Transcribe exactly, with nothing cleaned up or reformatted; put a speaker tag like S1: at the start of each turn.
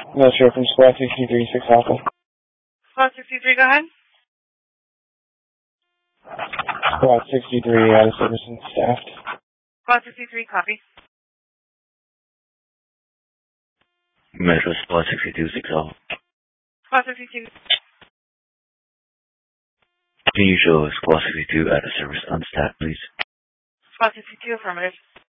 S1: Metro from Squad sixty-three, six Alpha.
S2: Squad sixty-three, go ahead.
S1: Squad sixty-three, out of service and staffed.
S2: Squad sixty-three, copy.
S3: Metro Squad sixty-two, six Alpha.
S2: Squad sixty-two.
S3: Can you show Squad sixty-two out of service unstaffed, please?
S2: Squad sixty-two, affirmative.